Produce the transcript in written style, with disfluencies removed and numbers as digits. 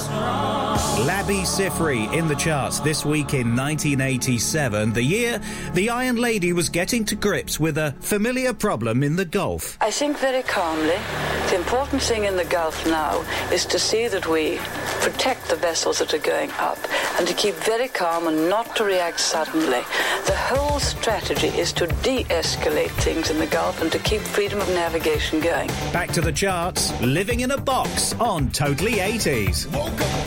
Labi Siffre in the charts this week in 1987, the year the Iron Lady was getting to grips with a familiar problem in the Gulf. I think very calmly. The important thing in the Gulf now is to see that we protect the vessels that are going up and to keep very calm and not to react suddenly. The whole strategy is to de-escalate things in the Gulf and to keep freedom of navigation going. Back to the charts, Living in a Box on Totally 80s.